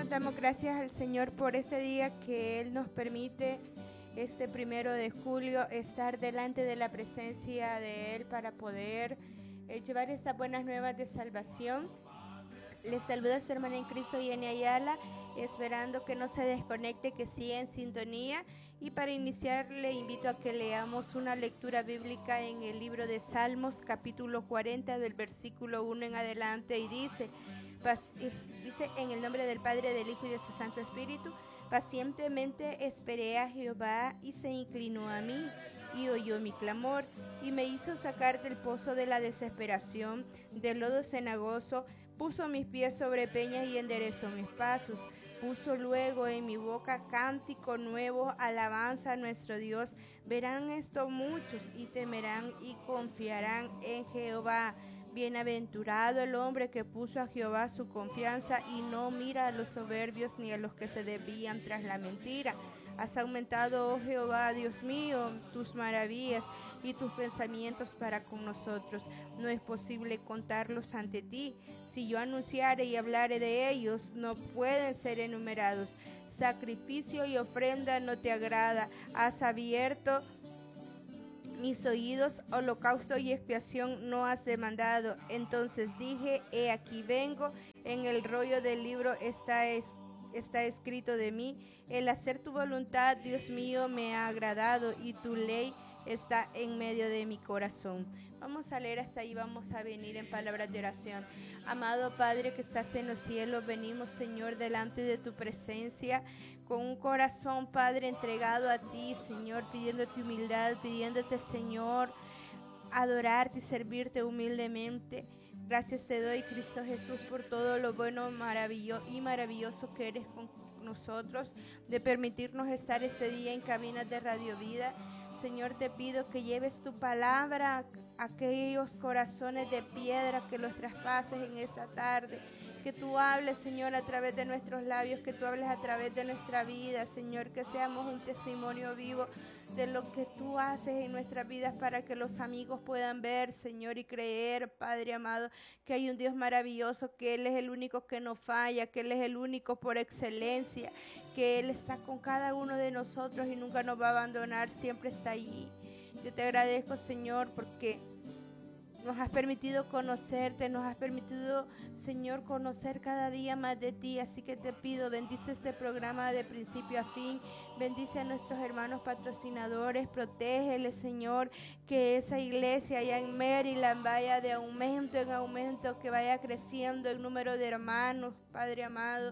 damos gracias al Señor por este día que Él nos permite, este 1 de julio, estar delante de la presencia de Él para poder llevar estas buenas nuevas de salvación. Les saluda su hermana en Cristo, Jenny Ayala, esperando que no se desconecte, que siga en sintonía. Y para iniciar le invito a que leamos una lectura bíblica en el libro de Salmos, capítulo 40, del versículo 1 en adelante, y dice en el nombre del Padre, del Hijo y de su Santo Espíritu: pacientemente esperé a Jehová y se inclinó a mí y oyó mi clamor y me hizo sacar del pozo de la desesperación, del lodo cenagoso. Puso mis pies sobre peñas y enderezó mis pasos. Puso luego en mi boca cántico nuevo, alabanza a nuestro Dios. Verán esto muchos y temerán y confiarán en Jehová. Bienaventurado el hombre que puso a Jehová su confianza y no mira a los soberbios ni a los que se desvían tras la mentira. Has aumentado, oh Jehová, Dios mío, tus maravillas y tus pensamientos para con nosotros. No es posible contarlos ante ti. Si yo anunciare y hablare de ellos, no pueden ser enumerados. Sacrificio y ofrenda no te agrada. Has abierto mis oídos, holocausto y expiación no has demandado. Entonces dije, he aquí vengo, en el rollo del libro está escrito de mí. El hacer tu voluntad, Dios mío, me ha agradado y tu ley está en medio de mi corazón. Vamos a leer hasta ahí, vamos a venir en palabras de oración. Amado Padre que estás en los cielos, venimos, Señor, delante de tu presencia con un corazón, Padre, entregado a ti, Señor, pidiéndote humildad, pidiéndote, Señor, adorarte y servirte humildemente. Gracias te doy, Cristo Jesús, por todo lo bueno, maravilloso que eres con nosotros, de permitirnos estar este día en Caminas de Radio Vida. Señor, te pido que lleves tu palabra a aquellos corazones de piedra, que los traspases en esta tarde. Que tú hables, Señor, a través de nuestros labios, que tú hables a través de nuestra vida, Señor, que seamos un testimonio vivo de lo que tú haces en nuestras vidas para que los amigos puedan ver, Señor, y creer, Padre amado, que hay un Dios maravilloso, que Él es el único que no falla, que Él es el único por excelencia, que Él está con cada uno de nosotros y nunca nos va a abandonar, siempre está allí. Yo te agradezco, Señor, porque nos has permitido conocerte, nos has permitido, Señor, conocer cada día más de ti. Así que te pido, bendice este programa de principio a fin, bendice a nuestros hermanos patrocinadores, protégeles, Señor, que esa iglesia allá en Maryland vaya de aumento en aumento, que vaya creciendo el número de hermanos, Padre amado.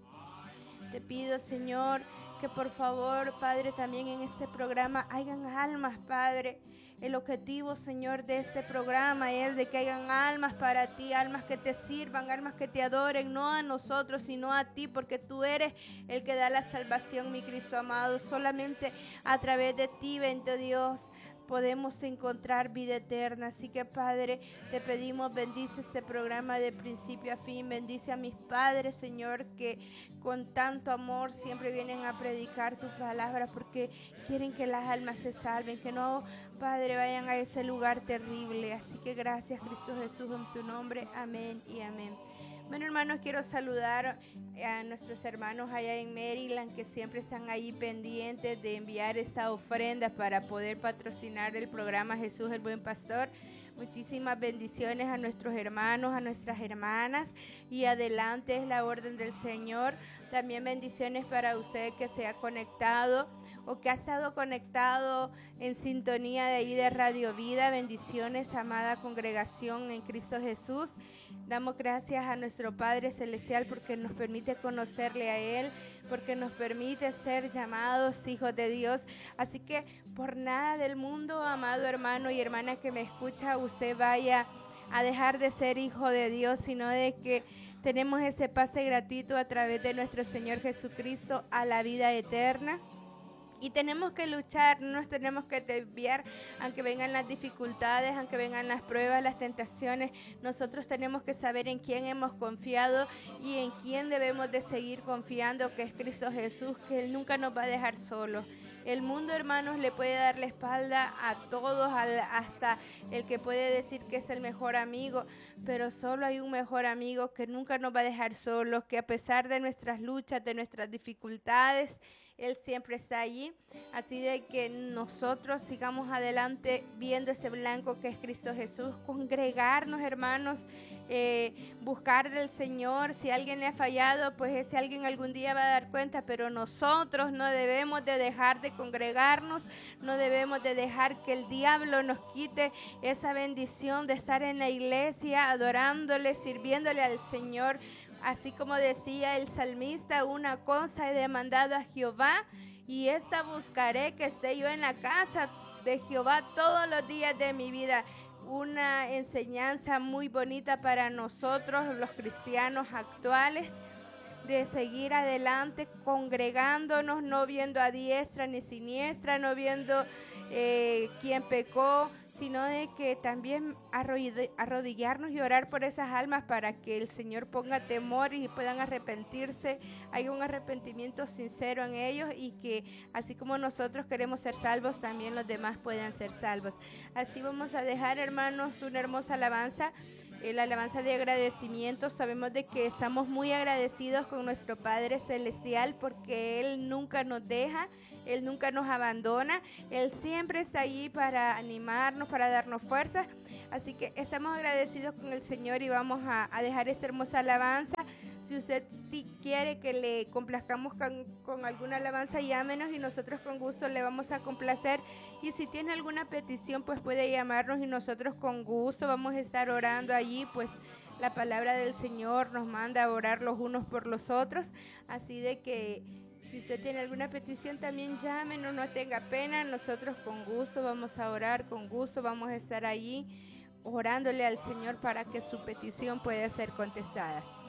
Te pido, Señor, que por favor, Padre, también en este programa hayan almas, Padre. El objetivo, Señor, de este programa es de que hayan almas para ti, almas que te sirvan, almas que te adoren, no a nosotros, sino a ti, porque tú eres el que da la salvación, mi Cristo amado. Solamente a través de ti, bendito Dios, podemos encontrar vida eterna. Así que, Padre, te pedimos, bendice este programa de principio a fin, bendice a mis padres, Señor, que con tanto amor siempre vienen a predicar tus palabras porque quieren que las almas se salven, que no, Padre, vayan a ese lugar terrible. Así que gracias, Cristo Jesús, en tu nombre, amén y amén. Bueno, hermanos, quiero saludar a nuestros hermanos allá en Maryland, que siempre están ahí pendientes de enviar esta ofrenda para poder patrocinar el programa Jesús el Buen Pastor. Muchísimas bendiciones a nuestros hermanos, a nuestras hermanas, y adelante es la orden del Señor. También bendiciones para usted que se ha conectado o que ha estado conectado en sintonía de ahí de Radio Vida. Bendiciones, amada congregación en Cristo Jesús. Damos gracias a nuestro Padre Celestial porque nos permite conocerle a Él, porque nos permite ser llamados hijos de Dios. Así que por nada del mundo, amado hermano y hermana que me escucha, usted vaya a dejar de ser hijo de Dios, sino de que tenemos ese pase gratuito a través de nuestro Señor Jesucristo a la vida eterna. Y tenemos que luchar, no nos tenemos que desviar, aunque vengan las dificultades, aunque vengan las pruebas, las tentaciones. Nosotros tenemos que saber en quién hemos confiado y en quién debemos de seguir confiando, que es Cristo Jesús, que Él nunca nos va a dejar solos. El mundo, hermanos, le puede dar la espalda a todos, hasta el que puede decir que es el mejor amigo, pero solo hay un mejor amigo que nunca nos va a dejar solos, que a pesar de nuestras luchas, de nuestras dificultades, Él siempre está allí. Así de que nosotros sigamos adelante viendo ese blanco que es Cristo Jesús, congregarnos, hermanos, buscar del Señor. Si alguien le ha fallado, pues ese alguien algún día va a dar cuenta, pero nosotros no debemos de dejar de congregarnos, no debemos de dejar que el diablo nos quite esa bendición de estar en la iglesia, adorándole, sirviéndole al Señor. Así como decía el salmista, una cosa he demandado a Jehová, y esta buscaré, que esté yo en la casa de Jehová todos los días de mi vida. Una enseñanza muy bonita para nosotros, los cristianos actuales, de seguir adelante congregándonos, no viendo a diestra ni siniestra, no viendo quién pecó, sino de que también arrodillarnos y orar por esas almas para que el Señor ponga temor y puedan arrepentirse, haya un arrepentimiento sincero en ellos, y que así como nosotros queremos ser salvos, también los demás puedan ser salvos. Así vamos a dejar, hermanos, una hermosa alabanza. La alabanza de agradecimiento. Sabemos de que estamos muy agradecidos con nuestro Padre Celestial, porque Él nunca nos deja, Él nunca nos abandona, Él siempre está allí para animarnos, para darnos fuerzas. Así que estamos agradecidos con el Señor y vamos a dejar esta hermosa alabanza. Si usted quiere que le complazcamos con alguna alabanza, llámenos y nosotros con gusto le vamos a complacer. Y si tiene alguna petición, pues puede llamarnos y nosotros con gusto vamos a estar orando allí, pues la palabra del Señor nos manda a orar los unos por los otros. Así de que si usted tiene alguna petición, también llámenos, no tenga pena. Nosotros con gusto vamos a orar, con gusto vamos a estar allí orándole al Señor para que su petición pueda ser contestada.